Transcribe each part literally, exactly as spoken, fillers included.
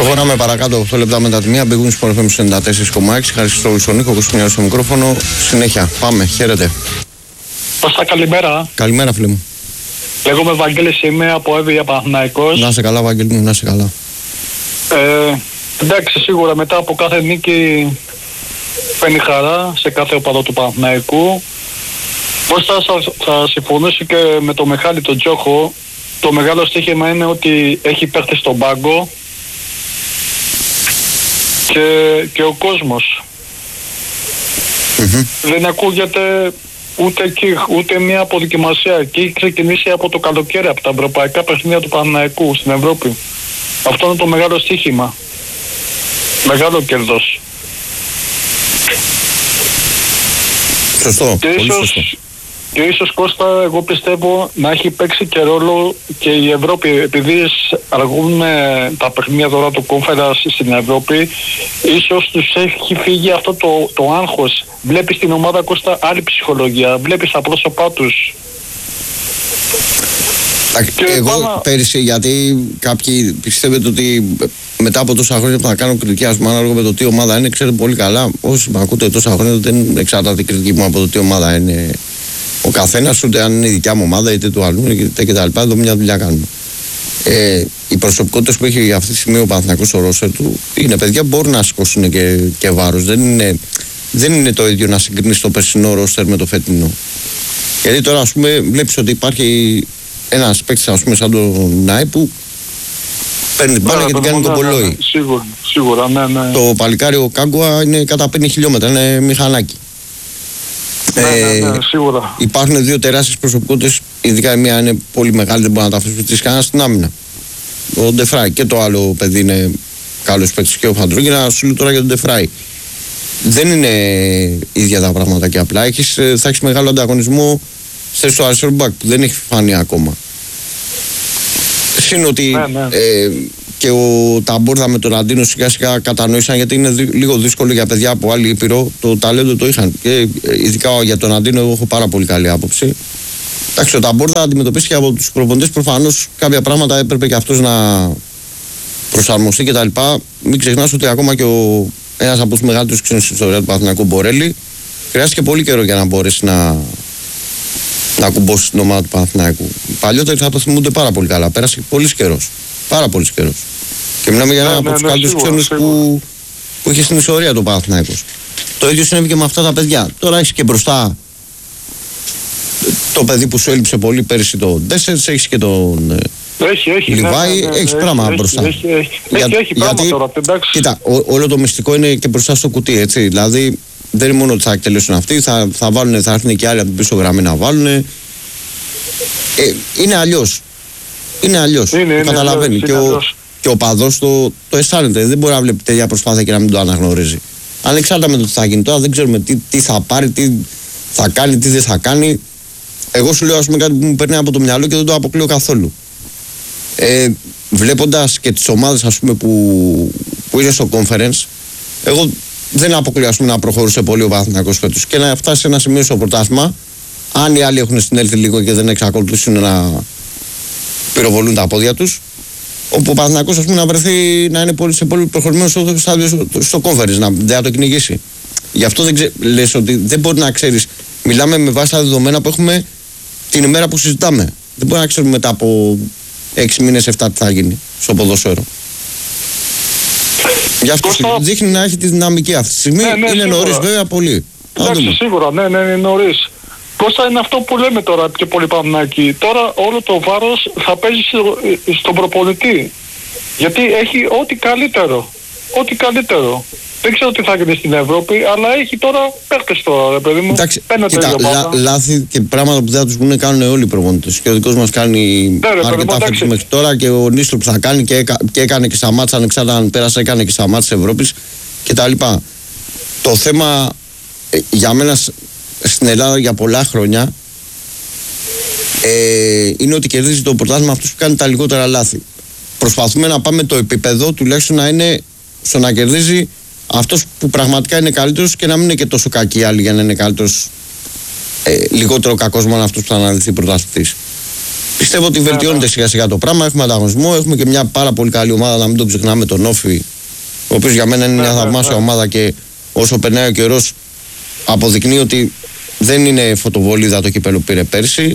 Προχωράμε παρακάτω οκτώ λεπτά μετά τη μία. Μπήγουν στο εφ εμ ενενήντα τέσσερα κόμμα έξι. Χάρη στο Λουσονίκο, Κουσουνιάου στο μικρόφωνο. Συνέχεια. Πάμε. Χαίρετε. Πώς τα καλημέρα. Καλημέρα, φίλε μου. Λέγομαι Βαγγέλης, είμαι από Εύβοια Παναθηναϊκός. Να είσαι καλά, Βαγγέλη μου, να είσαι καλά. Ε, εντάξει, σίγουρα μετά από κάθε νίκη φαίνει χαρά σε κάθε οπαδό του Παναθηναϊκού. Πώς θα, θα, θα συμφωνήσω και με το Μιχάλη τον Τζόχο. Το μεγάλο στοίχημα είναι ότι έχει παίχτες στον πάγκο και, και ο κόσμος. Mm-hmm. Δεν ακούγεται ούτε εκεί, ούτε μια αποδοκιμασία. Εκεί έχει ξεκινήσει από το καλοκαίρι, από τα ευρωπαϊκά παιχνίδια του Παναθηναϊκού στην Ευρώπη. Αυτό είναι το μεγάλο στοίχημα. Μεγάλο κέρδος. Σωστό. Και πολύ ίσως, σωστό. και ίσως Κώστα, εγώ πιστεύω να έχει παίξει και ρόλο και η Ευρώπη, επειδή αργούν τα παιχνίδια τώρα του Conference στην Ευρώπη, ίσως τους έχει φύγει αυτό το, το άγχος. Βλέπεις την ομάδα, Κώστα, άλλη ψυχολογία, βλέπεις τα πρόσωπά τους. Και εγώ πάνω... πέρυσι, γιατί κάποιοι πιστεύετε ότι μετά από τόσα χρόνια που θα κάνω κριτική, ας πούμε, ανάλογα με το τι ομάδα είναι, ξέρετε πολύ καλά, όσοι με ακούτε τόσα χρόνια, δεν εξαρτάται η κριτική μου από το τι ομάδα είναι ο καθένας, ούτε αν είναι η δικιά μου ομάδα, είτε του αλλού, είτε κτλ. Εδώ μια δουλειά κάνουμε. Ε, οι προσωπικότητες που έχει αυτή τη στιγμή ο Παναθηναϊκός στο ρόστερ του είναι παιδιά που μπορούν να σηκώσουν και, και βάρος. Δεν είναι, δεν είναι το ίδιο να συγκρίνεις το περσινό ρόστερ με το φετινό. Γιατί τώρα, ας πούμε, βλέπεις ότι υπάρχει ένας παίκτης, ας πούμε, σαν τον Νάι που παίρνει την μπάλα ναι, και την κάνει ναι, τον κολόι. Ναι, ναι, σίγουρα, σίγουρα, ναι, ναι. Το παλικάρι ο Κάγκουα είναι κατά πέντε χιλιόμετρα, είναι μηχανάκι. Ναι, ε, ναι, ναι, σίγουρα. Υπάρχουν δύο τεράστιες προσωπικότητες, ειδικά η μία είναι πολύ μεγάλη, δεν μπορεί να τα αφήσει κανένα στην άμυνα. Ο Ντεφράι, και το άλλο παιδί είναι καλός παίκτης και ο Φαντρούγκη. Να σου λέω τώρα για τον Ντεφράι. Δεν είναι ίδια τα πράγματα και απλά. Έχεις, θα έχεις μεγάλο ανταγωνισμό στο αριστερό μπακ που δεν έχει φανεί ακόμα. Συν ότι ναι, ναι. Ε, και ο Ταμπόρδα με τον Αντίνο σιγά σιγά κατανόησαν, γιατί είναι δι, λίγο δύσκολο για παιδιά από άλλη ήπειρο. Το ταλέντο το είχαν. Και ειδικά για τον Αντίνο, εγώ έχω πάρα πολύ καλή άποψη. Εντάξει, ο Ταμπόρδα αντιμετωπίστηκε από τους προπονητές. Προφανώς κάποια πράγματα έπρεπε και αυτός να προσαρμοστεί κτλ. Μην ξεχνάς ότι ακόμα και ο, ένας από τους μεγαλύτερους ξένους στην ιστορία του Παναθηναϊκού, Μπορέλη, χρειάστηκε πολύ καιρό για να μπορέσει να, να κουμπώσει την ομάδα του Παναθηναϊκού. Παλιότεροι θα το θυμούνται πάρα πολύ καλά. Πέρασε πολύ καιρό. Πάρα πολύ καιρό. Και μιλάμε για ένα ναι, από ναι, τους ναι, καλύτερους ξένους που, που είχε στην ιστορία του Παναθηναϊκός. Το ίδιο συνέβη και με αυτά τα παιδιά. Τώρα έχει και μπροστά το παιδί που σου έλειψε πολύ πέρυσι, τον Ντέσσερς, έχει και τον έχει, έχει, Λιβάη, ναι, ναι, ναι, έχει πράγμα έχει, μπροστά. Έχει, έχει, Για, έχει, έχει πράγμα γιατί, τώρα, εντάξει. Κοίτα, ό, όλο το μυστικό είναι και μπροστά στο κουτί, έτσι. Δηλαδή δεν είναι μόνο ότι θα εκτελέσουν αυτοί, θα, θα, βάλουν, θα έρθουν και άλλοι από την πίσω γραμμή να βάλουν. Ε, είναι αλλιώς. Είναι αλλιώς. Καταλαβαίνει. Είναι και, ο, και ο παδός το, το αισθάνεται. Δεν μπορεί να βλέπει τέτοια προσπάθεια και να μην το αναγνωρίζει. Ανεξάρτητα με το τι θα γίνει τώρα, δεν ξέρουμε τι, τι θα πάρει, τι θα κάνει, τι δεν θα κάνει. Εγώ σου λέω, ας πούμε, κάτι που μου περνάει από το μυαλό και δεν το αποκλείω καθόλου. Ε, βλέποντας και τις ομάδες, ας πούμε, που, που είναι στο conference, εγώ δεν αποκλείω, ας πούμε, να προχωρούσε πολύ ο Παναθηναϊκός φέτος και να φτάσει σε ένα σημείο στο πρωτάθλημα. Αν οι άλλοι έχουν συνέλθει λίγο και δεν εξακολουθήσουν να πυροβολούν τα πόδια τους, όπου ο Παναθηναϊκός, ας πούμε, να βρεθεί να είναι πολύ, σε πολύ προχωρημένο στο στάδιο στο, στο conference, να δεν το κυνηγήσει. Γι' αυτό δεν ξε, λες ότι δεν μπορεί να ξέρεις. Μιλάμε με βάση τα δεδομένα που έχουμε την ημέρα που συζητάμε. Δεν μπορεί να ξέρουμε μετά από έξι μήνες, εφτά τι θα γίνει στο ποδόσφαιρο. Γι' αυτό Κώστα... δείχνει να έχει τη δυναμική αυτή τη στιγμή. Ναι, ναι, είναι νωρίς, βέβαια, πολύ. Εντάξει, σίγουρα, ναι, ναι, είναι νωρίς. Κώστα, είναι αυτό που λέμε τώρα και πολύ Παναθηναϊκοί. Τώρα όλο το βάρος θα παίζει στο, στον προπονητή. Γιατί έχει ό,τι καλύτερο. Ό,τι καλύτερο. Δεν ξέρω τι θα γίνει στην Ευρώπη, αλλά έχει τώρα παίχτες τώρα, ρε παιδί μου. Εντάξει, κοίτα, λά, λάθη και πράγματα που δεν θα τους πούνε κάνουν όλοι οι προπονητές. Και ο δικός μας κάνει ναι, αρκετά φέτος μέχρι τώρα, και ο Νίστρο που θα κάνει και, έκα, και έκανε και στα μάτσα, ανεξάρτητα αν πέρασε, έκανε και στα μάτσα της Ευρώπης κτλ. Το θέμα ε, για μένα στην Ελλάδα για πολλά χρόνια ε, είναι ότι κερδίζει το πρωτάθλημα αυτός που κάνει τα λιγότερα λάθη. Προσπαθούμε να πάμε το επίπεδο τουλάχιστον να είναι στο να κερδίζει αυτός που πραγματικά είναι καλύτερος και να μην είναι και τόσο κακοί άλλοι για να είναι καλύτερος, ε, λιγότερο κακός μόνο αυτός που θα αναδειχθεί πρωταθλητής. Πιστεύω ότι βελτιώνεται σιγά σιγά το πράγμα. Έχουμε ανταγωνισμό, έχουμε και μια πάρα πολύ καλή ομάδα, να μην τον ξεχνάμε, τον Όφη, ο οποίος για μένα είναι μια θαυμάσια ομάδα και όσο περνάει ο καιρός αποδεικνύει ότι δεν είναι φωτοβολίδα το κύπελλο που πήρε πέρσι.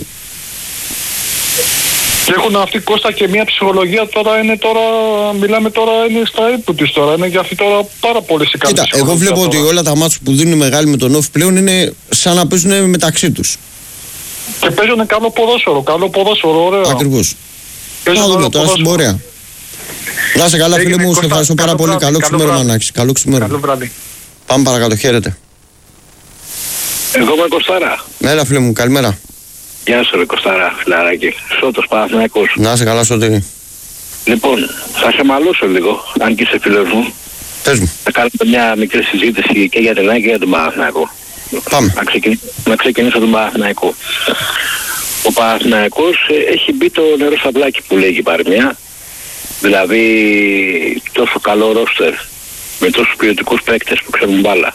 Και έχουν αυτή Κώστα και μια ψυχολογία τώρα, είναι τώρα, μιλάμε τώρα, είναι στα ύπου της τώρα, είναι για αυτή τώρα πάρα πολύ σε καλή. Κοίτα, εγώ βλέπω τώρα. ότι όλα τα μάτς που δίνουν μεγάλοι με τον Όφη πλέον είναι σαν να παίζουν μεταξύ τους. Και παίζουν καλό ποδόσφαιρο, καλό ποδόσφαιρο, ωραία. Ακριβώς. Παίζουν Να δούμε καλό τώρα στην ποδόσφαιρο. πορεία. Να είσαι καλά, φίλε Έγινε, μου, σε Κώστα, ευχαριστώ πάρα καλό πολύ. βράδυ, Καλό καλό ξημέρωμα βράδυ. να έχεις. Καλό ξημέρωμα. Καλό βράδυ. Πάμε παρακάτω, χαίρετε. Εγώ είμαι Κωστάρα. Έλα, φίλε μου, καλημέρα. Γεια σου ρε Κωστάρα, φιλαράκι. Σώτος Παναθηναϊκός. Να είσαι καλά, Σωτήρη. Λοιπόν, θα σε μαλώσω λίγο, αν και είσαι φίλος μου. Πες μου. Θα κάνουμε μια μικρή συζήτηση και για την ΑΕΚ και για τον Παναθηναϊκό. Πάμε. Να, ξεκινήσω, να ξεκινήσω τον Παναθηναϊκό. Ο Παναθηναϊκός ε, έχει μπει το νερό στα πλάκι που λέγει η παροιμία. Δηλαδή τόσο καλό ρόστερ με τόσους ποιοτικούς παίκτες που ξέρουν μπάλα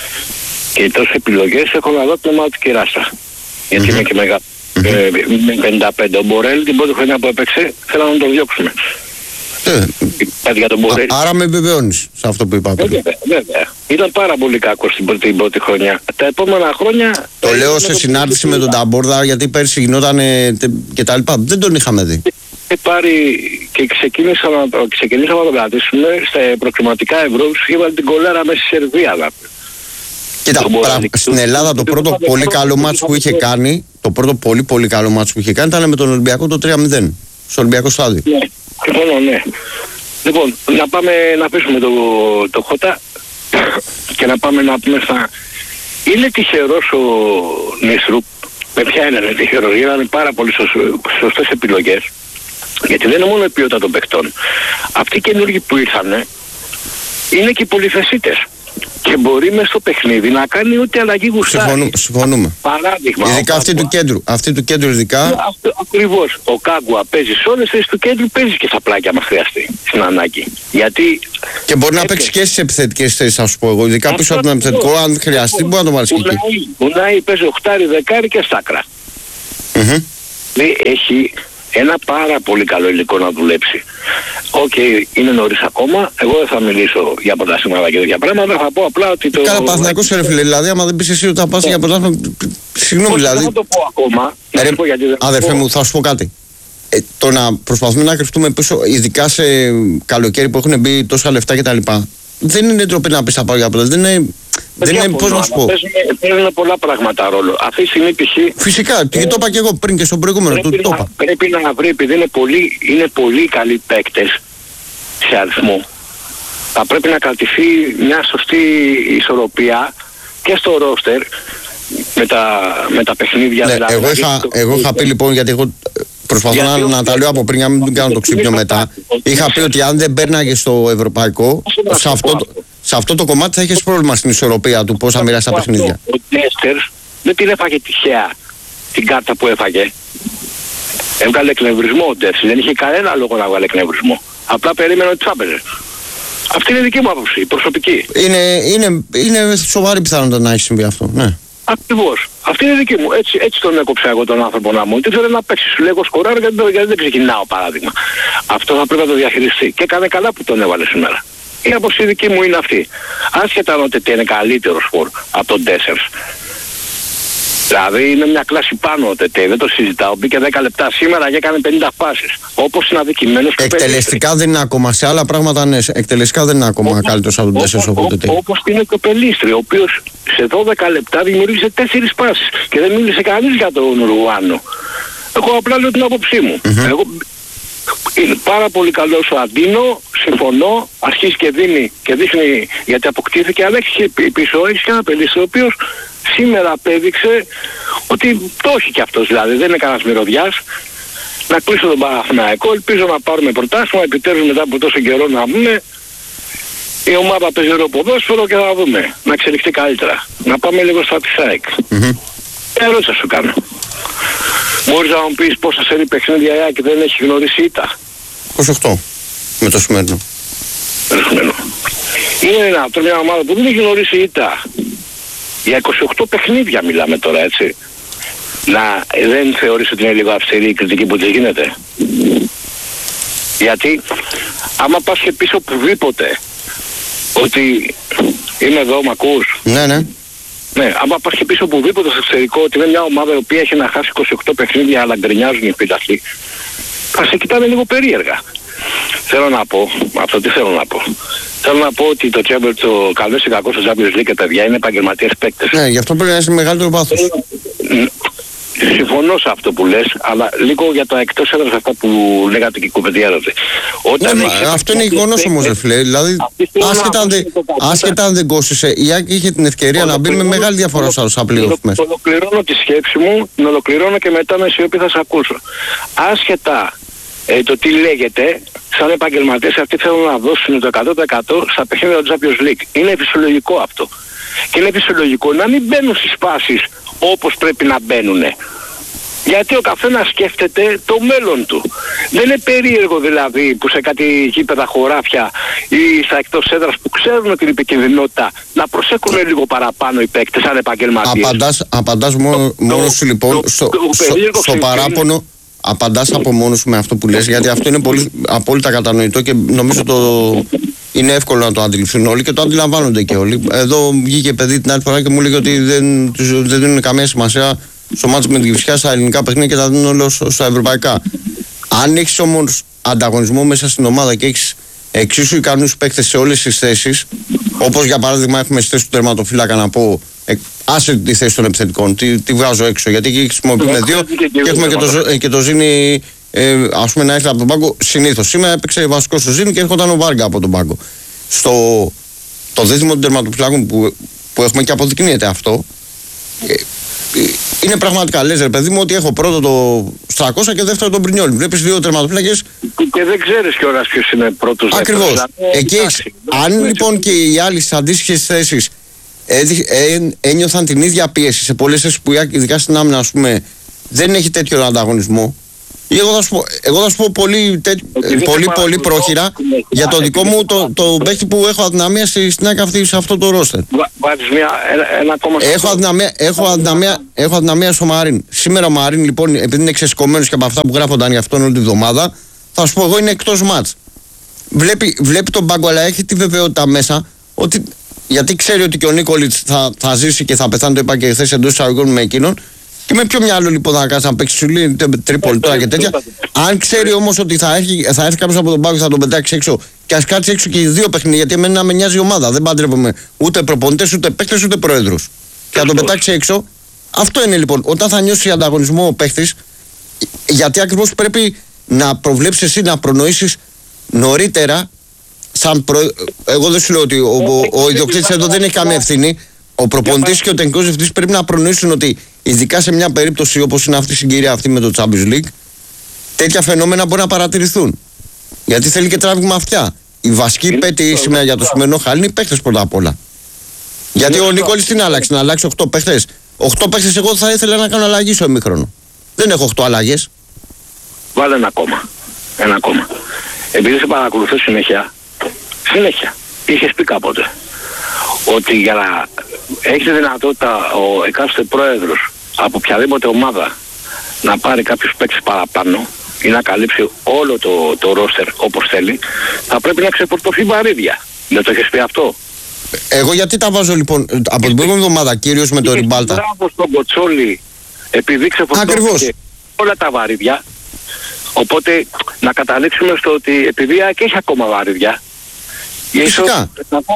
και τόσες επιλογές, έχω να δω την ομάδα του Κεράστα. Γιατί είμαι και μεγάλο. Mm-hmm. Ε, με πενήντα πέντε. Ο Μπορέλ την πρώτη χρονιά που έπαιξε θέλαμε να τον διώξουμε. Ε, Κάτι για τον Μπορέλ. α- άρα με επιβεβαιώνεις σε αυτό που είπα Ε, πριν. βέβαια, βέβαια. Ήταν πάρα πολύ κακό στην πρώτη, την πρώτη χρονιά. Τα επόμενα χρόνια... Το ε, λέω με σε το- συνάντηση με τον Ταμπόρδα γιατί πέρσι γινόταν και τα λοιπά. Δεν τον είχαμε δει. Είχε πάρει και ξεκίνησα να, το- ξεκινήσαμε να το κρατήσουμε στα προκριματικά Ευρώπη, είχε βάλει την κολέρα μέσα στη Σερβία. δηλαδή. Κοίτα, Το Μπορέλ. πρα- στην Ελλάδα το πρώτο Το- πολύ το- καλό το- μάτς το- που είχε το- κάνει, το πρώτο πολύ πολύ καλό μάτς που είχε κάνει ήταν με τον Ολυμπιακό το τρία μηδέν. Στο Ολυμπιακό στάδιο. Ναι, συμφωνώ, ναι. Λοιπόν, να πάμε να αφήσουμε το, το Χώτα και να πάμε να πούμε στα... Είναι τυχερός ο Νισρούπ. Με ποια είναι, είναι τυχερός. Γίνανε πάρα πολύ σωσ- σωστές επιλογές. Γιατί δεν είναι μόνο η ποιότητα των παιχτών. Αυτοί οι καινούργοι που ήρθανε είναι και οι πολυθεσίτες. Και μπορεί μέσα στο παιχνίδι να κάνει ό,τι αλλαγή γουστάρει. Συμφωνούμε. συμφωνούμε. Παράδειγμα. Ειδικά ο αυτή του Κάγκουα. κέντρου. Αυτή του κέντρου ειδικά. Αυτό ακριβώς. Ο Κάγκουα παίζει σε όλες τις θέσεις του κέντρου, παίζει και στα πλάκια άμα χρειαστεί. Στην ανάγκη. Γιατί. Και μπορεί να έπαιξε. παίξει και στις επιθετικές θέσεις, θα σου πω εγώ. Ειδικά Αυτό πίσω από τον ακριβώς. επιθετικό, αν χρειαστεί, μπορεί να το βάλει και εκεί. Ουνάι, Ουνάι παίζει οχτάρι, δεκάρι και στάκρα. Μμμ. Δηλαδή έχει ένα πάρα πολύ καλό υλικό να δουλέψει. Οκ, okay, είναι νωρίς ακόμα. Εγώ δεν θα μιλήσω για πρωταθλήματα και τέτοια πράγματα. Θα πω απλά ότι το. Καλά, Παναθηναϊκός ρε φίλε. Δηλαδή, άμα δεν πεις εσύ ότι θα πας για πρωτάθλημα. Συγγνώμη, Όχι, δηλαδή. Δεν θα το πω ακόμα. Να Ρε, σου πω γιατί δεν θα αδερφέ πω. μου, θα σου πω κάτι. Ε, το να προσπαθούμε να κρυφτούμε πίσω, ειδικά σε καλοκαίρι που έχουν μπει τόσα λεφτά κτλ. Δεν είναι ντροπή να πεις θα πάω για πρωτάθλημα. Δεν είναι. Δεν είναι, πώς να σου πω. Παίζουν, παίζουν πολλά πράγματα ρόλο. Αυτή τη στιγμή π.χ. Φυσικά, και το είπα και εγώ πριν και στον προηγούμενο. Του Πρέπει, το να, είπα. πρέπει να βρει, επειδή είναι πολύ, είναι πολύ καλοί παίκτες σε αριθμό, θα πρέπει να κρατηθεί μια σωστή ισορροπία και στο ρόστερ με τα, με τα παιχνίδια. Ναι, δηλαδή, εγώ είχα, δηλαδή, εγώ είχα πει λοιπόν, γιατί εγώ προσπαθώ Γιατί να, ο- να τα λέω από πριν, να μην κάνω το ξύπνιο μετά. Είχα πει ότι αν δεν παίρναγε στο ευρωπαϊκό, σε αυτό, το- σε αυτό το κομμάτι θα είχε πρόβλημα στην ισορροπία του πώς θα μοιράσει τα αυτό, παιχνίδια. Ο Ντέστερ δεν την έφαγε τυχαία την κάρτα που έφαγε. Έβγαλε εκνευρισμό ο Ντέστερ. Δεν είχε κανένα λόγο να βγάλει εκνευρισμό. Απλά περίμενε ότι θα έπαιζε. Αυτή είναι η δική μου άποψη, η προσωπική. Είναι, είναι, είναι σοβαρή πιθανότητα να έχει συμβεί αυτό. Ναι. Ακριβώς. Αυτή είναι η δική μου. Έτσι, έτσι τον έκοψα εγώ τον άνθρωπο να μου. Τι θέλω να παίξει. Σου λέγω σκοράρω γιατί, δεν- γιατί δεν ξεκινάω παράδειγμα. Αυτό θα πρέπει να το διαχειριστεί. Και έκανε καλά που τον έβαλε σήμερα. Η άποψη δική μου είναι αυτή. Άσχετα αν ότι είναι καλύτερο σπορ από τον Ντέσσερ. Δηλαδή είναι μια κλάση πάνω ο Τετέ, δεν το συζητάω. Μπήκε δέκα λεπτά σήμερα και έκανε πενήντα φάσεις. Όπως είναι αδικημένος και Εκτελεστικά δεν είναι ακόμα. Σε άλλα πράγματα ναι. Εκτελεστικά δεν είναι ακόμα καλύτερο από τον Τέσσερ οπότε. Όπως είναι και ο Πελίστρη, ο οποίος σε δώδεκα λεπτά δημιούργησε τέσσερις πάσεις και δεν μίλησε κανείς για τον Ρουάνο. Εγώ απλά λέω την άποψή μου. Mm-hmm. Εγώ, είναι πάρα πολύ καλός ο Αντίνο, συμφωνώ, αρχίζει και δίνει και δείχνει γιατί αποκτήθηκε, αλλά έχει και πι- πίσω, έχει και ένα Πελίστρη, ο οποίος σήμερα απέδειξε ότι το έχει κι αυτός, δηλαδή δεν είναι κανένας μυρωδιάς. Να κλείσω τον Παναθηναϊκό, ελπίζω να πάρουμε πρωτάθλημα, επιτέλους μετά από τόσο καιρό να πούμε η ομάδα παίζει ωραίο ποδόσφαιρο και θα δούμε να εξελιχθεί καλύτερα. Να πάμε λίγο στα της ΑΕΚ. Mm-hmm. Ερώτηση θα σου κάνω. Μπορείς να μου πεις πόσα σερί παιχνίδια η ΑΕΚ δεν έχει γνωρίσει ήττα? είκοσι οκτώ με το σημερινό. Περισμένο. Είναι ένα, τώρα μια ομάδα που δεν έχει γνωρίσει ήττα. Για είκοσι οκτώ παιχνίδια μιλάμε τώρα, έτσι. να δεν θεωρείς ότι είναι λίγο αυστηρή η κριτική που της γίνεται? Γιατί άμα πας και πεις οπουδήποτε ότι είμαι εδώ, μ' ακούς? Ναι, ναι. Ναι, άμα πας και πεις οπουδήποτε στο εξωτερικό ότι είναι μια ομάδα η οποία έχει να χάσει είκοσι οκτώ παιχνίδια αλλά γκρινιάζουν οι φίλαθλοι, θα σε κοιτάνε λίγο περίεργα. Θέλω να πω, αυτό τι θέλω να πω. Θέλω να πω ότι το Champions, το καλό ή κακό στο Champions League, παιδιά, είναι επαγγελματίες παίκτες. Ναι, γι' αυτό πρέπει να είσαι μεγαλύτερο βάθος. Συμφωνώ σε αυτό που λες, αλλά λίγο για τα εκτός έδρας αυτά που λέγατε και κουβεντιάζατε. Ναι, αυτό είναι γεγονός όμως, ρε φίλε. Δηλαδή, άσχετα αν δεν, άσχετα αν δεν κόστησε, η Άκη είχε την ευκαιρία να μπει με μεγάλη διαφορά στα πλοίο μέσα. Ολοκληρώνω τη σκέψη μου, την ολοκληρώνω και μετά με σιωπή θα σε ακούσω. Άσχετα ε, το τι λέγεται, σαν επαγγελματίες αυτοί θέλουν να δώσουν το εκατό τοις εκατό στα παιχνίδια του Champions League. Είναι φυσιολογικό αυτό. Και είναι φυσιολογικό να μην μπαίνουν στις φάσεις όπως πρέπει να μπαίνουν. Γιατί ο καθένας σκέφτεται το μέλλον του. Δεν είναι περίεργο δηλαδή που σε κάτι γήπεδα χωράφια ή στα εκτός έδρας που ξέρουν την επικινδυνότητα να προσέχουν λίγο παραπάνω οι παίκτες σαν επαγγελματίες. Απαντάς, απαντάς μόνο, μόνο σου λοιπόν το, στο, το, στο, στο, στο παράπονο. Απαντάς από μόνος σου με αυτό που λες, γιατί αυτό είναι πολύ απόλυτα κατανοητό και νομίζω το είναι εύκολο να το αντιληφθούν όλοι και το αντιλαμβάνονται και όλοι. Εδώ βγήκε παιδί την άλλη φορά και μου λέει ότι δεν, δεν δίνουν καμία σημασία στο μάτσο με την Κηφισιά στα ελληνικά παιχνίδια και τα δίνουν όλο στα ευρωπαϊκά. Αν έχεις όμως ανταγωνισμό μέσα στην ομάδα και έχεις εξίσου ικανούς παίκτες σε όλες τις θέσεις, όπως για παράδειγμα έχουμε στη θέση του τερματοφύλακα να πω, ε, άσε τη θέση των επιθετικών, τη, τη βγάζω έξω γιατί εκεί χρησιμοποιούμε δύο και έχουμε και το, και το Ζήνη, ε, ας πούμε, να έρθει από τον πάγκο συνήθως. Σήμερα έπαιξε βασικό στο Ζήνη και έρχονταν ο Βάργα από τον πάγκο. Στο το δίδυμο των τερματοφυλάκων που, που έχουμε και αποδεικνύεται αυτό, ε, είναι πραγματικά, λες ρε παιδί μου, ότι έχω πρώτο το Στρακώσα και δεύτερο τον Πρινιόλη. Βλέπεις δύο τερματοφύλακες. Και δεν ξέρεις κιόλας ποιος είναι πρώτος. Ακριβώς. Δηλαδή, εκεί έχεις, αν λοιπόν και οι άλλοι στις αντίστοιχες θέσεις ένιωθαν την ίδια πίεση σε πολλές θέσεις που ειδικά στην άμυνα, ας πούμε, δεν έχει τέτοιο ανταγωνισμό. Εγώ θα σου πω, εγώ θα σου πω πολύ, τέ, πολύ, πολύ πρόχειρα για το δικό μου το, το παίχτη που έχω αδυναμία στην άκρη αυτή, σε αυτό το ρόστερ. Βάζεις μια, ένα, ένα ακόμα έχω, αδυναμία, έχω, αδυναμία, έχω αδυναμία στο Μαρίν. Σήμερα ο Μαρίν, λοιπόν, επειδή είναι ξεσηκωμένος και από αυτά που γράφονταν για αυτόν όλη τη βδομάδα, θα σου πω εγώ είναι εκτός μάτς. Βλέπει, βλέπει τον πάγκο, αλλά έχει τη βεβαιότητα μέσα ότι. Γιατί ξέρει ότι και ο Νίκολιτς θα, θα ζήσει και θα πεθάνει, το είπα και χθες εντός εισαγωγικών με εκείνον. Και με ποιο μυαλό λοιπόν θα κάτσει να παίξει σου λέει Τρίπολη τώρα και τέτοια. Αν ξέρει όμως ότι θα έρθει, θα έρθει κάποιος από τον πάγκο και θα τον πετάξει έξω και ας κάτσει έξω και οι δύο παιχνίδια, γιατί εμένα με νοιάζει η ομάδα. Δεν παντρεύομαι ούτε προπονητές, ούτε παίκτες, ούτε πρόεδρους. Και θα τον πετάξει έξω. Αυτό είναι λοιπόν. Όταν θα νιώσει ανταγωνισμό ο παίκτης, γιατί ακριβώς πρέπει να προβλέψεις εσύ, να προνοήσεις νωρίτερα. Σαν προ... Εγώ δεν σου λέω ότι ο, ο, ο ιδιοκτήτης εδώ δεν έχει καμία ευθύνη. Ο προπονητής και ο τεχνικός διευθυντής πρέπει να προνοήσουν ότι ειδικά σε μια περίπτωση όπως είναι αυτή η συγκυρία αυτή με το Champions League, τέτοια φαινόμενα μπορεί να παρατηρηθούν. Γιατί θέλει και τράβηγμα αυτιά. Η βασική πέτη σήμερα για το σημερινό χάλι είναι οι παίχτες πρώτα απ' όλα. Γιατί ο Νικόλης τι να αλλάξει, να αλλάξει οκτώ παίχτες. οκτώ παίχτες εγώ θα ήθελα να κάνω αλλαγή στο ημίχρονο. Δεν έχω οκτώ αλλαγές. Βάλε ένα ακόμα. Ένα ακόμα. Επειδή σε παρακολουθώ συνέχεια, συνέχεια, είχες πει κάποτε ότι για να έχει τη δυνατότητα ο εκάστοτε πρόεδρος από οποιαδήποτε ομάδα να πάρει κάποιους παίκτες παραπάνω ή να καλύψει όλο το, το ρόστερ όπως θέλει, θα πρέπει να ξεφορτωθεί βαρύδια. Δεν το έχεις πει αυτό? Εγώ γιατί τα βάζω λοιπόν από την προηγούμενη εβδομάδα κυρίως με το Ριμπάλτα. Μπράβο στον Κοτσόλη, επειδή ξεφορτώθηκε όλα τα βαρύδια. Οπότε να καταλήξουμε στο ότι επειδή και έχει ακόμα βαρύδια. Φυσικά.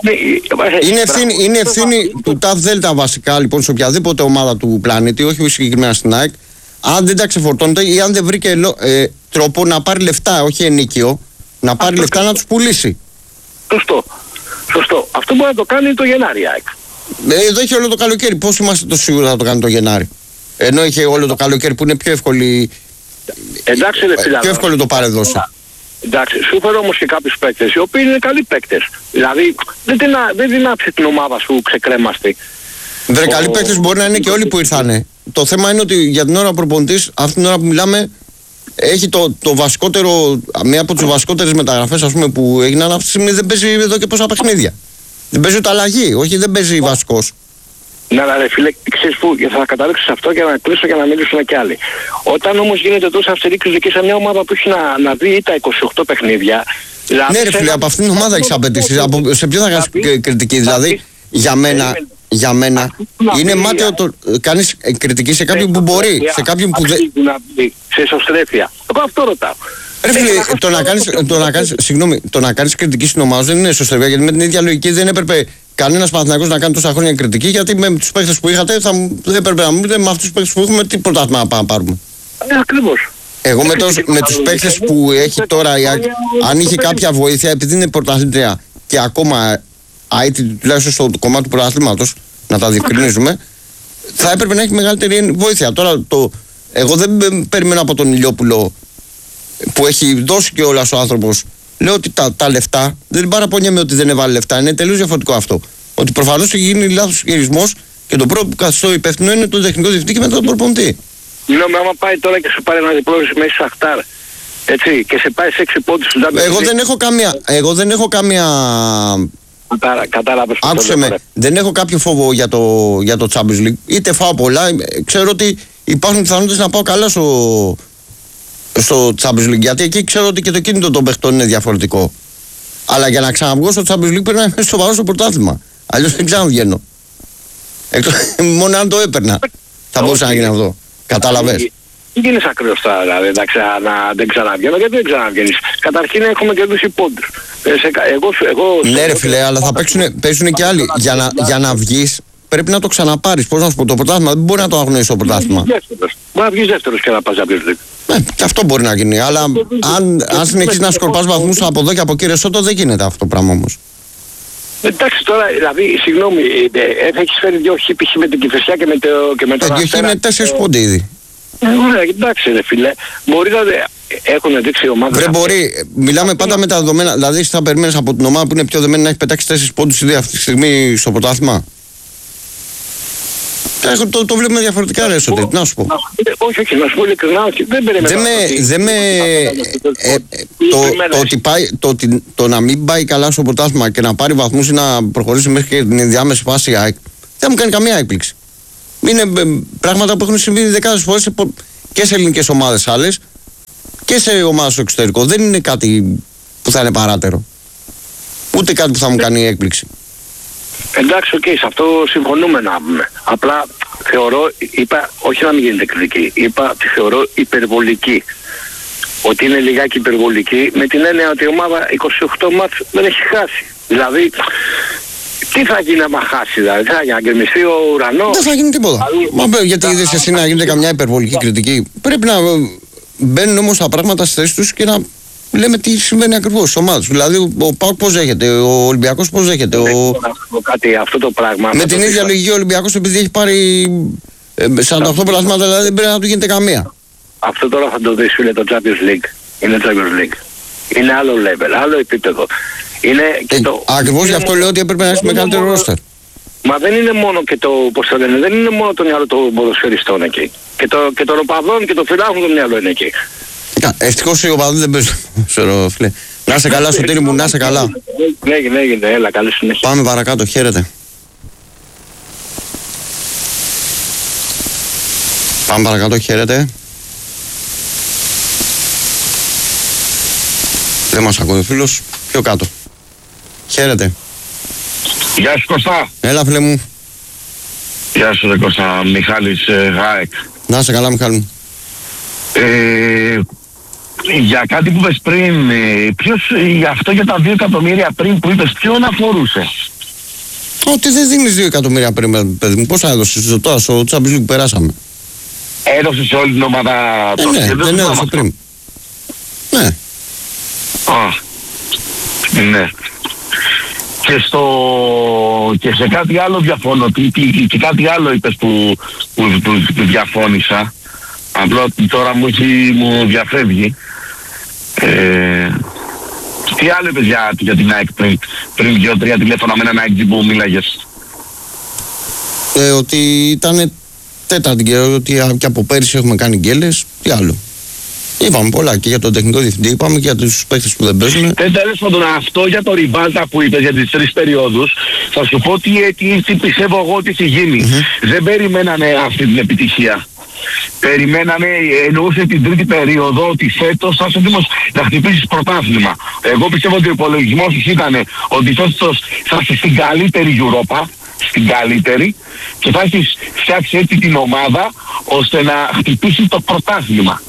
Είναι ευθύνη, είναι ευθύνη του ΤΑΦ ΔΕΛΤΑ βασικά λοιπόν σε οποιαδήποτε ομάδα του πλανήτη, όχι συγκεκριμένα στην ΑΕΚ, αν δεν τα ξεφορτώνεται ή αν δεν βρήκε ε, τρόπο να πάρει λεφτά, όχι ενίκιο, να πάρει αυτό λεφτά και... να τους πουλήσει. Σωστό. Σωστό. Αυτό μπορεί να το κάνει το Γενάρη ΑΕΚ. Ε, εδώ έχει όλο το καλοκαίρι. Πώς είμαστε το σίγουρο θα το κάνει το Γενάρη? Ενώ είχε όλο το καλοκαίρι που είναι πιο εύκολη. Εντάξει, ρε φίλε. Πιο εύκολο το παρεδώσει. Εντάξει, σου φέρω όμως και κάποιους παίκτες οι οποίοι είναι καλοί παίκτες. Δηλαδή δεν την, δεν την άψε την ομάδα σου ξεκρέμαστη. Βρε, ο... καλοί παίκτες μπορεί να είναι και όλοι που ήρθανε. Το θέμα είναι ότι για την ώρα ο προπονητής, αυτή την ώρα που μιλάμε, έχει το, το βασικότερο, μία από τις βασικότερες μεταγραφές ας πούμε, που έγιναν αυτή τη στιγμή δεν παίζει εδώ και πόσα παιχνίδια. Δεν παίζει ούτε αλλαγή, όχι δεν παίζει βασικός. Να, να ρε φίλε, ξέρεις που θα καταλήξω σε αυτό και να κλείσω και να μιλήσουν και άλλοι. Όταν όμως γίνεται τόσο αυστηρή κριτική σε μια ομάδα που έχει να, να δει τα είκοσι οκτώ παιχνίδια. Δηλαδή ναι, ρε φίλε, από αυτήν την ομάδα έχεις απαιτήσεις. Σε ποιο θα κάνεις κριτική, δηλαδή, για μένα. Για μένα είναι μάταιο το κάνεις κριτική σε κάποιον που μπορεί, σε κάποιον που δεν. Σε ισοστρέφεια. Εγώ αυτό ρωτάω. Ρε φίλε, το να κάνεις, το να κάνεις, συγγνώμη, το να κάνεις κριτική στην ομάδα δεν είναι ισοστρέφεια, γιατί με την ίδια λογική δεν έπρεπε κανένας Παναθηναϊκός να κάνει τόσα χρόνια κριτική, γιατί με τους παίχτες που είχατε θα, δεν έπρεπε να μου πείτε με αυτούς τους παίχτες που έχουμε τι πρωτάθλημα να πάρουμε. Ναι, ακριβώς. Εγώ με, το, με τους παίχτες που έχει τώρα, η, αν είχε κάποια βοήθεια, επειδή είναι πρωταθλήτρια και ακόμα άιτη τουλάχιστον στο κομμάτι του πρωταθλήματος, να τα διευκρινίζουμε, θα έπρεπε να έχει μεγαλύτερη βοήθεια. Τώρα, το, εγώ δεν περιμένω από τον Ηλιόπουλο που έχει δώσει και όλας ο άνθρωπος. Λέω ότι τα, τα λεφτά, δεν παραπονιέμαι ότι δεν έβαλε λεφτά, είναι τελείως διαφορετικό αυτό. Ότι προφανώς έχει γίνει λάθος χειρισμός και το πρώτο που καθιστώ υπεύθυνο είναι το τεχνικό διευθυντή και μετά τον προπονητή. Μιλάμε, άμα πάει τώρα και σου πάρει ένα διπλό μέσα σε Αχτάρ, έτσι, και σε πάει σε έξι πόντους του Ντάμπερ. Εγώ δεν έχω καμία. Εγώ δεν έχω καμία. Κατάλαβες. Άκουσε με, δεν έχω κάποιο φόβο για το, για το Champions League. Είτε φάω πολλά, ξέρω ότι υπάρχουν πιθανότητες να πάω καλά στο, στο Champions League. Γιατί εκεί ξέρω ότι και το κίνητο των παιχτών είναι διαφορετικό. Αλλά για να ξαναβγώ στο Champions League πρέπει να είμαι σοβαρό στο πρωτάθλημα. Αλλιώς δεν ξαναβγαίνω. Εκτός, μόνο αν το έπαιρνα θα μπορούσα να γίνει αυτό. Κατάλαβες. Δεν γίνεις ακραίος τώρα, δηλαδή, να ξανα, δεν ξαναβγαίνω, γιατί δεν ξαναβγαίνεις. Καταρχήν έχουμε κερδίσει πόντους. Ε, εγώ, εγώ, ναι ρε φίλε, αλλά θα παίξουν, παίξουν και άλλοι. Για να, για να βγεις πρέπει να το ξαναπάρεις. Πώς να σου πω, το πρωτάθλημα δεν μπορεί να το αγνοήσεις το πρωτάθλημα. Μπορεί να βγεις δεύτερος και να πας Champions League. Ναι, και αυτό μπορεί να γίνει. Αλλά αν, αν συνεχίσεις να σκορπάς βαθμούς από εδώ και από εκεί Ρεσότο, δεν γίνεται αυτό το πράγμα όμως. Εντάξει τώρα, δηλαδή, συγγνώμη, ε, έχεις φέρει δύο χ με την Κηφισιά και με το, και με τον Αστέρα. Είναι τέσσερις πόντι ήδη. Ε, ωραία, εντάξει ρε φίλε. Μπορεί να έχουν δείξει η ομάδα. Βρε μπορεί, μιλάμε πάντα με τα δεδομένα. Δηλαδή θα περιμένεις από την ομάδα που είναι πιο δεμένη να έχει πετάξει τέσσερις πόντους ήδη αυτή τη στιγμή στο πρωτάθλημα. Το, το, το βλέπουμε διαφορετικά ρε Σωτήρη, τι να σου πω. Όχι, όχι, να σου πω ειλικρινά, όχι. Δεν περιμένω. Δεν με... Το να μην πάει καλά στο πρωτάθλημα και να πάρει βαθμούς ή να προχωρήσει μέχρι και την ενδιάμεση φάση ΑΕΚ, δεν μου κάνει καμία έκπληξη. Είναι πράγματα που έχουν συμβεί δεκάδες φορές και σε ελληνικές ομάδες άλλες και σε ομάδες στο εξωτερικό. Δεν είναι κάτι που θα είναι παράτερο. Ούτε κάτι που θα μου κάνει έκπληξη. Εντάξει, οκ, okay, σε αυτό συμφωνούμε να πούμε. Απλά θεωρώ, είπα, όχι να μην γίνεται κριτική, είπα τη θεωρώ υπερβολική. Ότι είναι λιγάκι υπερβολική, με την έννοια ότι η ομάδα είκοσι οκτώ μάτς δεν έχει χάσει. Δηλαδή, τι θα γίνει άμα χάσει, δηλαδή, θα γίνει να γκρεμιστεί ο ουρανός. Δεν θα γίνει τίποτα. Μα, Μα γιατί είδες εσύ να γίνεται καμιά υπερβολική κριτική. Πρέπει να μπαίνουν όμως τα πράγματα στις θέσεις τους και να λέμε τι συμβαίνει ακριβώς στις ομάδες. Δηλαδή, ο ΠΑΟΚ πώς δέχεται, ο Ολυμπιακός πώς δέχεται. Ο... Κάτι, αυτό το πράγμα, με την ίδια λογική ο Ολυμπιακός, επειδή έχει πάρει σαράντα οκτώ πρωταθλήματα, δηλαδή δεν πρέπει να του γίνεται καμία. Αυτό τώρα θα το δεις, φίλε, το Champions League. Είναι Champions League. Είναι άλλο level, άλλο επίπεδο. Είναι και ε, το... Ακριβώς γι' αυτό λέω ότι έπρεπε να έχει μεγαλύτερο ρόστερ. Μα δεν είναι μόνο και το, πώς το λένε, δεν είναι μόνο το μυαλό των ποδοσφαιριστών εκεί. Και, το, και των οπαδών και των φιλάχων το μυαλό είναι εκεί. Ευτυχώς οι οπαδοί δεν παίζουν, ξέρω, φίλε. Να είσαι καλά, Σωτήρη μου, να είσαι καλά. Έγινε, έγινε, έλα, καλή συνέχεια. Πάμε παρακάτω, χαίρετε. Πάμε παρακάτω, χαίρετε. Δεν μας ακούει ο φίλος, πιο κάτω. Χαίρετε. Γεια σου Κωστά. Έλα φίλε μου. Γεια σου ρε Κωστά, Μιχάλης ε, Γάεκ. Να είσαι καλά Μιχάλη μου. Ε, για κάτι που είπες πριν, ε, ποιος, για αυτό για τα δύο εκατομμύρια πριν που είπες, ποιον αφορούσε? Ότι δεν δίνεις δύο εκατομμύρια πριν, παιδί μου. Πώς θα έδωσες τώρα στο Champions League που περάσαμε? Έδωσε σε όλη την ομάδα ε, το ναι, σχέδιο, δεν έδωσε πριν. Ναι. Α, ναι. Και, στο, και σε κάτι άλλο διαφώνω, και, και κάτι άλλο είπες που, που, που, που διαφώνησα. Απλά τώρα μου, έχει, μου διαφεύγει. Ε, τι άλλο είπες για, για την ΑΕΚ πριν, πριν δύο-τρία τηλέφωνα με έναν ΑΕΚ που μίλαγες? Ε, ότι ήταν τέταρτη καιρό, ότι και από πέρυσι έχουμε κάνει γκέλες. Τι άλλο? Είπαμε πολλά και για τον τεχνικό διευθυντή, είπαμε και για τους παίκτες που δεν παίζουν. Τέλος πάντων, αυτό για το Ριβάλτα που είπες για τις τρεις περιόδους, θα σου πω τι, τι, τι πιστεύω εγώ ότι έχει γίνει. Mm-hmm. Δεν περιμένανε αυτή την επιτυχία. Περιμένανε, εννοούσε την τρίτη περίοδο ότι φέτος θα είσαι έτοιμος να χτυπήσεις πρωτάθλημα. Εγώ πιστεύω ότι ο υπολογισμός τους ήταν ότι φέτος θα είσαι στην καλύτερη Europa, στην καλύτερη, και θα έχεις φτιάξει έτσι την ομάδα ώστε να χτυπήσεις το πρωτάθλημα.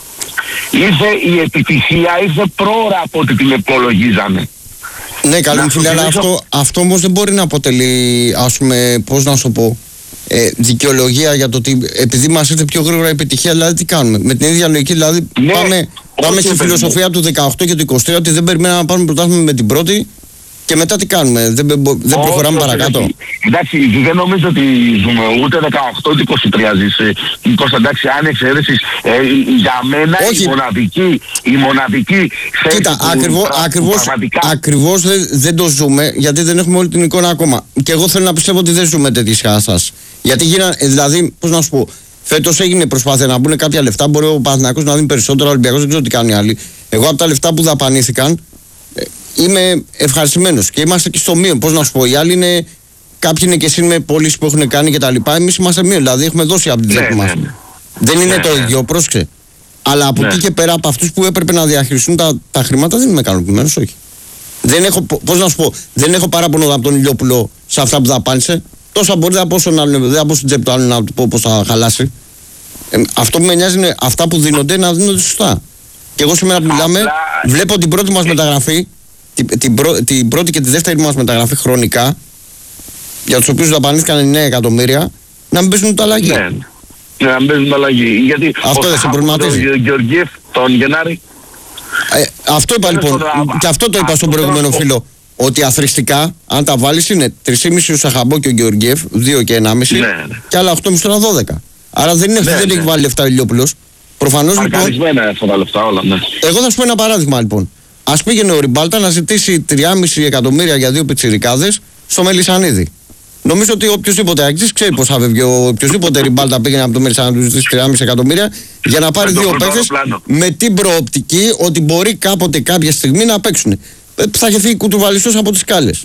Ήρθε η επιτυχία, ήρθε πρόωρα από ό,τι την υπολογίζανε. Ναι, καλή μου φίλε, αλλά αυτό, αυτό όμως δεν μπορεί να αποτελεί, ας πούμε, πώς να σου πω, ε, δικαιολογία για το ότι επειδή μας ήρθε πιο γρήγορα η επιτυχία, δηλαδή τι κάνουμε. Με την ίδια λογική, δηλαδή ναι, πάμε, πάμε στη φιλοσοφία του δεκαοκτώ και του είκοσι τρία ότι δεν περιμέναμε να πάρουμε πρωτάθλημα με την πρώτη και μετά τι κάνουμε, δεν, δεν προχωράμε παρακάτω. Εντάξει, δεν νομίζω ότι ζούμε ούτε δεκαοκτώ ούτε είκοσι τρία ζήσει. Κώστα, εντάξει, αν εξαιρέσεις, ε, για μένα η μοναδική, η μοναδική θέση. Κοίτα, που, ακριβώς, που, ακριβώς, πραγματικά... ακριβώς δεν, δεν το ζούμε, γιατί δεν έχουμε όλη την εικόνα ακόμα. Και εγώ θέλω να πιστεύω ότι δεν ζούμε τέτοιες χάσας. Γιατί γίνανε, δηλαδή, πώς να σου πω, φέτος έγινε προσπάθεια να μπουν κάποια λεφτά. Μπορεί ο Παναθηναϊκός να δίνει περισσότερο, ο Ολυμπιακός δεν ξέρω τι κάνει άλλοι. Εγώ από τα λεφτά που δαπανήθηκαν, είμαι ευχαριστημένος και είμαστε και στο μείον. Πώς να σου πω, οι άλλοι είναι. Κάποιοι είναι και εσύ με πωλήσεις που έχουν κάνει και τα λοιπά. Εμείς είμαστε μείον, δηλαδή έχουμε δώσει από την τσέπη μας. Ναι, ναι. Δεν είναι ναι, το ίδιο, πρόσεξε. Αλλά από ναι. εκεί και πέρα, από αυτούς που έπρεπε να διαχειριστούν τα, τα χρήματα, δεν είμαι ικανοποιημένος, όχι. Δεν έχω, πώς να σου πω, δεν έχω παράπονο από τον Ηλιόπουλο σε αυτά που δαπάνησε. Τόσα μπορεί να πω στον άλλον, δεν θα πω στην τσέπη του άλλου να του πω πώς θα χαλάσει. Ε, αυτό που με νοιάζει είναι αυτά που δίνονται να δίνονται σωστά. Και εγώ σήμερα που μιλάμε, βλέπω την πρώτη μας μεταγραφή. Την, την, πρω, την πρώτη και τη δεύτερη μας μεταγραφή χρονικά, για τους οποίους δαπανήθηκαν εννέα εκατομμύρια, να μην παίζουν το αλλαγή. Ναι, να μην παίζουν το αλλαγή. Γιατί αυτό δεν σε προβληματίζει. Τον Γεωργίεφ, τον Γενάρη. Ε, αυτό είπα λοιπόν, και αυτό το είπα στον προηγούμενο φίλο, ότι αθροιστικά, αν τα βάλεις, είναι τρία κόμμα πέντε ο Σαχαμπό και ο Γεωργίεφ, δύο και ένα κόμμα πέντε, ναι, και άλλα οκτώ κόμμα πέντε τώρα δώδεκα. Άρα δεν είναι, ναι, δεν ναι. έχει βάλει λεφτά ο Ηλιόπουλος. Προφανώς λοιπόν. αυτά τα λεφτά όλα, ναι. Εγώ θα σου πω ένα παράδειγμα λοιπόν. Ας πήγαινε ο Ριμπάλτα να ζητήσει τρία κόμμα πέντε εκατομμύρια για δύο πιτσιρικάδες στο Μελισσανίδη. Νομίζω ότι οποιοδήποτε ακτής ξέρει πώς θα φεύγει. Οποιοδήποτε Ριμπάλτα πήγαινε από το Μελισσανίδη να του ζητήσει τρία κόμμα πέντε εκατομμύρια για να πάρει δύο παίκτες με την προοπτική ότι μπορεί κάποτε κάποια στιγμή να παίξουν. Θα έχει φύγει κουτουβαλιστός από τις σκάλες.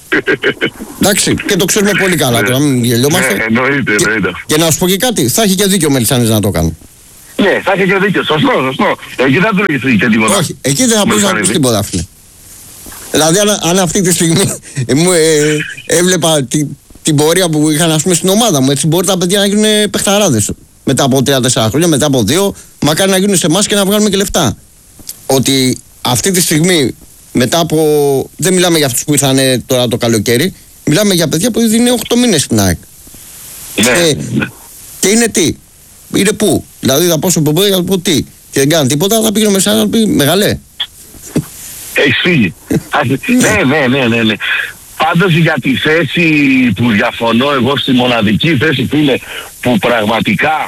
Εντάξει, και το ξέρουμε πολύ καλά τώρα, μην γελιόμαστε. Ναι, εννοείται, εννοείται. Και, και να σου πω και κάτι, θα έχει και δίκιο ο Μελισσανίδης να το κάνει. Ναι, θα έχει και δίκιο. Σωστό, σωστό. Εκεί δεν του λέγει και τίποτα. Όχι, εκεί δεν θα μπορούσε να πει τίποτα, φίλε. Δηλαδή, αν, αν αυτή τη στιγμή ε, μου ε, έβλεπα τη, την πορεία που είχαν, ας πούμε, στην ομάδα μου, έτσι μπορεί τα παιδιά να γίνουν παιχταράδες. Μετά από τρία τέσσερα χρόνια, μετά από δύο, μακάρι να γίνουν σε εμάς και να βγάλουμε και λεφτά. Ότι αυτή τη στιγμή, μετά από. Δεν μιλάμε για αυτούς που ήρθαν τώρα το καλοκαίρι, μιλάμε για παιδιά που ήδη είναι οκτώ μήνες στην ΑΕΚ. Ναι, ε, ναι. Και είναι τι. Είναι πού. Δηλαδή θα πάω στο ποπέδι για να πω τι. Και δεν κάνω τίποτα, θα πήγαινε μέσα να πει μεγαλέ. Έχεις φύγει. ναι, ναι, ναι, ναι, ναι. Πάντως για τη θέση που διαφωνώ εγώ, στη μοναδική θέση, φίλε, που πραγματικά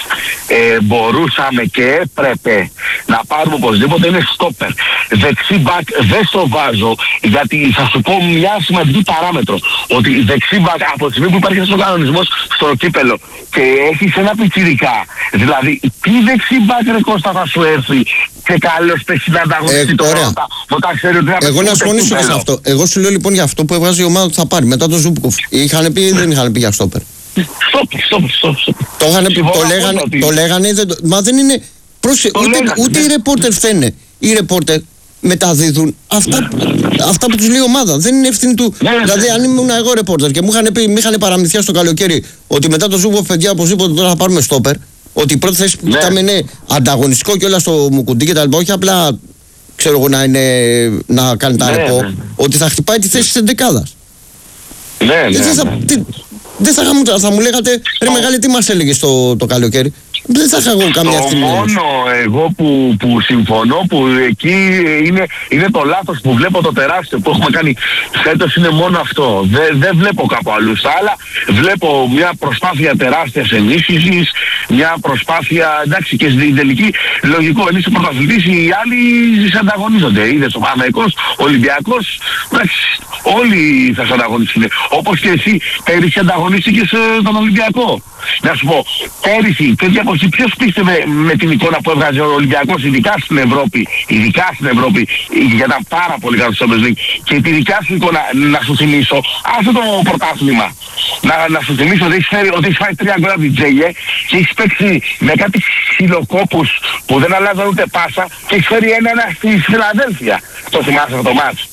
ε, μπορούσαμε και έπρεπε να πάρουμε οπωσδήποτε, είναι στόπερ. Δεξί μπακ δεν στο βάζω, γιατί θα σου πω μια σημαντική παράμετρο. Ότι δεξί μπακ από τη στιγμή που υπάρχει ο κανονισμός στο κύπελο και έχεις ένα πιτσιρικά, δηλαδή τι δεξί μπακ ρε Κώστα θα σου έρθει και καλώς παίξει να ανταγωνιστεί το πρώτα, όταν ξέρει ότι θα παίξει. Εγώ να συμφωνήσω σε αυτό. Εγώ σου λέω λοιπόν για αυτό που έβγαζε η ομάδα που θα πάρει μετά το Ζούμπκοφ. Είχαν πει ή δεν είχαν πει για στόπερ? Στόπερ, στόπερ, στόπερ. Το, το, λέγανε, το λέγανε, δεν το, μα δεν είναι. Πρόσε, ούτε, λέγανε, ούτε ναι. οι ρεπόρτερ φταίνε. Οι ρεπόρτερ μεταδίδουν αυτά, αυτά που τους λέει η ομάδα. Δεν είναι ευθύνη του. Ναι, δηλαδή, αν ήμουν εγώ ρεπόρτερ και μου είχαν πει, μου είχαν παραμυθιά στο καλοκαίρι ότι μετά το Ζούμπκοφ, παιδιά, οπωσδήποτε τώρα θα πάρουμε στόπερ. Ότι η πρώτη θέση που κοιτάμε είναι ανταγωνιστικό και όλα στο Μουκουντί και τα λοιπά. Όχι απλά ξέρω εγώ να, είναι, να κάνει τα ναι, ρεπό. Ναι, ναι. Ότι θα χτυπάει τη θέση της εντεκάδας. Ναι, ναι. Δεν θα, δεν θα, θα, θα μου λέγατε, ρε μεγάλη, τι μας έλεγε το, το καλοκαίρι. Δεν θα είχα εγώ καμία ευθύνη. Το μόνο εγώ που, που συμφωνώ, που εκεί είναι, είναι το λάθος που βλέπω, το τεράστιο που έχουμε κάνει φέτος, είναι μόνο αυτό. Δεν δε βλέπω κάπου αλλού. Στα άλλα βλέπω μια προσπάθεια τεράστιας ενίσχυσης, μια προσπάθεια, εντάξει, και στην τελική λογικό, εμείς ο πρωταθλητής, οι άλλοι σε ανταγωνίζονται. Είδες ο Παναθηναϊκός, ο Ολυμπιακός, εντάξει, όλοι θα σε ανταγωνιστούν. Όπως και εσύ πέρυσι ανταγωνίστηκες τον Ολυμπιακό. Να σου πω, πέρυσι, τέτοια εποχή ποιος πίστευε με την εικόνα που έβγαζε ο Ολυμπιακός, ειδικά στην Ευρώπη, ειδικά στην Ευρώπη, για να πάρα πολύ καλό στο Champions League. Και τη δικιά σου εικόνα, να σου θυμίσω, αυτό το πρωτάθλημα, να, να σου θυμίσω ότι έχεις, φέρει, ότι έχεις φάει τρία γκολ από την Τζέγε και έχεις παίξει με κάτι ξυλοκόπους που δεν αλλάζαν ούτε πάσα και έχεις φέρει ένα-ένα στη Φιλαδέλφια. Το θυμάσαι αυτό το μάτς?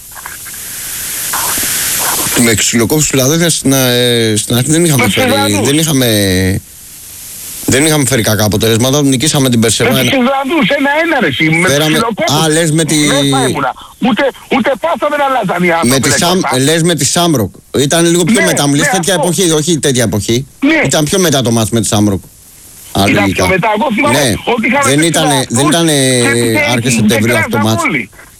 Με ξυλοκόπους της Φιλαδέλφειας στην, ε, στην αρχή δεν είχαμε φέρει, δεν είχαμε, δεν είχαμε φέρει κακά αποτελέσματα, νικήσαμε την Περσεβά. Με τους Ισλανδούς, ένα-ένα ρε εσύ, με τους ξυλοκόπους. Α, λες με τη... Ούτε, ούτε πάσα δεν αλλάζαν οι άνθρωποι. Με τη Σαμ, λες με τη Σάμροκ. Ήταν λίγο πιο ναι, μετά, μου λες ναι, τέτοια αυτό. εποχή, όχι τέτοια εποχή. Ναι. Ήταν πιο μετά το μάτς με τη Σάμροκ. Ήταν πιο μετά, εγώ θυμάμαι ναι. ότι είχαμε δεν ήταν, δεν ήταν άρχη Σεπτεμβρίου αυτό το μάτς.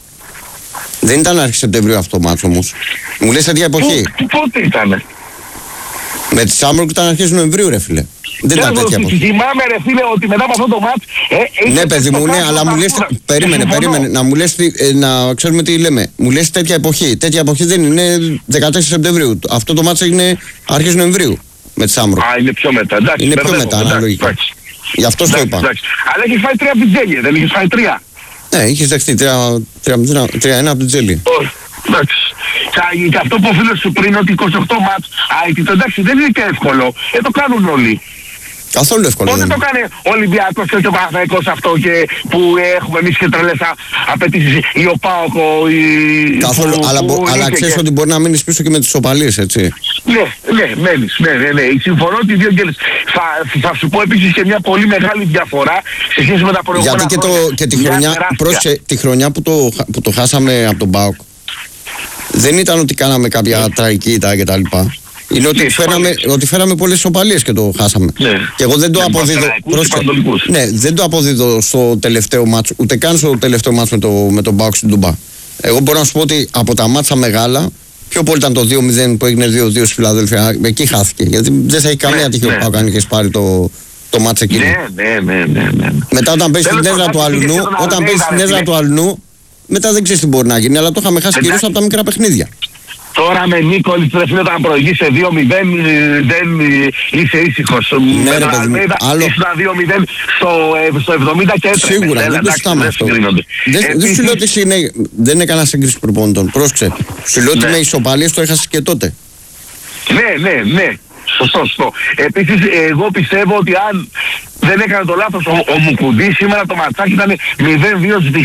Δεν ήταν άρχη Σεπτεμβρίου αυτό το μάτς όμως. Μου λες τέτοια εποχή. Πότε ήτανε? Με τη Σάμροκ ήταν αρχές Νοεμβρίου ρε φίλε. Δεν ήταν τέτοια εποχή. Θυμάμαι ρε φίλε ότι μετά από αυτό το μάτς... Ε, ναι παιδί μου, ναι, αλλά μου λες... Περίμενε, περίμενε, να μου λες, ε, να ξέρουμε τι λέμε. Μου λες τέτοια εποχή. Τέτοια εποχή δεν είναι δεκατέσσερις Σεπτεμβρίου. Αυτό το μάτς έγινε αρχές Νοεμβρίου με τη Σάμροκ. Α, είναι πιο μετά, εντάξει. Είναι πιο μετά, αναλογικά. Γι' αυτό το είπα. Αλλά έχεις φάει τρία από την Τζέλη, δεν έχεις φάει τρία? Ναι, είχες δεχτεί τρία ένα από την Τζέλη. Εντάξει. Και αυτό που ο φίλος σου πριν ότι είκοσι οκτώ μάτς, α, εντάξει δεν είναι και εύκολο. Ε, το κάνουν όλοι. Καθόλου εύκολο. Πότε το κάνει ο Ολυμπιακός και ο Παναθηναϊκός αυτό και που έχουμε εμείς και τρελές απαιτήσεις, ή ο ΠΑΟΚ, ή... Καθόλου, που, αλλά, που αλλά ξέρεις και... ότι μπορεί να μείνεις πίσω και με τις ισοπαλίες, έτσι. Ναι, ναι, μένεις, ναι, ναι, ναι. Συμφωνώ ότι οι δύο γκέλες. Θα, θα σου πω επίσης και μια πολύ μεγάλη διαφορά σε σχέση με τα προηγούμενα. Γιατί και, το, και τη χρονιά, πρόσεχε, τη χρονιά που το, που το χάσαμε από τον ΠΑΟΚ, δεν ήταν ότι κάναμε κάποια yeah. τραγική ήττα και τα λοιπά. Είναι ότι, yeah, φέραμε, ότι φέραμε πολλές ισοπαλίες και το χάσαμε. Yeah. Και εγώ δεν το yeah, αποδίδω. Ναι, δεν το αποδίδω στο τελευταίο μάτσο, ούτε καν στο τελευταίο μάτσο με, το, με τον ΠΑΟΚ στην Τούμπα. Εγώ μπορώ να σου πω ότι από τα μάτσα μεγάλα, πιο πολύ ήταν το δύο μηδέν που έγινε δύο δύο στη Φιλαδέλφια. Εκεί χάθηκε. Γιατί δεν θα έχει καμία τύχη ο ΠΑΟΚ αν είχες πάρει το, το μάτς εκείνο. Ναι, ναι, ναι, ναι, ναι. Μετά όταν παίζει στην έδρα του Αλουνού, όταν παίζει στην έδρα του Αλουνού, μετά δεν ξέρεις τι μπορεί να γίνει, αλλά το είχαμε χάσει κυρίως από τα μικρά παιχνίδια. Τώρα με Νίκολιτς ρε φίλε, όταν προηγείς σε δύο μηδέν δεν είσαι ήσυχος. Ναι ρε παιδί μου, άλλο... Ήσουν δύο μηδέν στο εβδομήντα και έτρεπε. Σίγουρα, δεν το συζητάμε αυτό. Δεν σου λέω ότι δεν έκανα σύγκριση προπονητών, πρόσεξε. Σου λέω ότι με ισοπαλίες το έχασες και τότε. Ναι, ναι, ναι. Σωστό, σωστό. Επίσης, εγώ πιστεύω ότι αν δεν έκανε το λάθος ο, ο Μουκουντής, σήμερα το ματσάκι ήταν μηδέν δύο στη